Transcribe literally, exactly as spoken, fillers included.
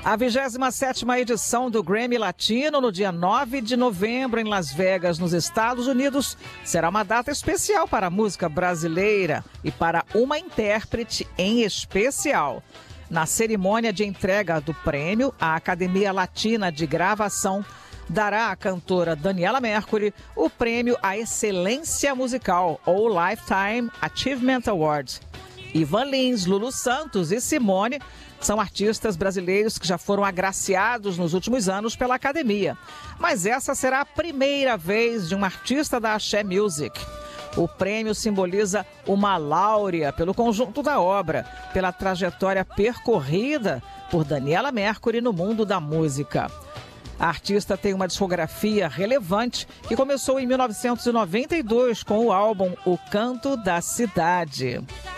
A vigésima sétima edição do Grammy Latino, no dia nove de novembro, em Las Vegas, nos Estados Unidos, será uma data especial para a música brasileira e para uma intérprete em especial. Na cerimônia de entrega do prêmio, a Academia Latina de Gravação dará à cantora Daniela Mercury o prêmio à excelência musical, ou Lifetime Achievement Award. Ivan Lins, Lulu Santos e Simone são artistas brasileiros que já foram agraciados nos últimos anos pela Academia. Mas essa será a primeira vez de um artista da Axé Music. O prêmio simboliza uma láurea pelo conjunto da obra, pela trajetória percorrida por Daniela Mercury no mundo da música. A artista tem uma discografia relevante que começou em mil novecentos e noventa e dois com o álbum O Canto da Cidade.